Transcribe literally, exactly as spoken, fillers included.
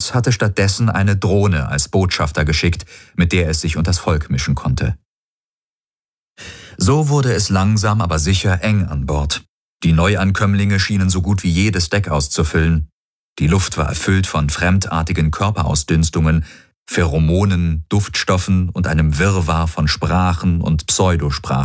Schiffes hatte stattdessen eine Drohne als Botschafter geschickt, mit der es sich unters Volk mischen konnte. So wurde es langsam aber sicher eng an Bord. Die Neuankömmlinge schienen so gut wie jedes Deck auszufüllen. Die Luft war erfüllt von fremdartigen Körperausdünstungen, Pheromonen, Duftstoffen und einem Wirrwarr von Sprachen und Pseudosprachen.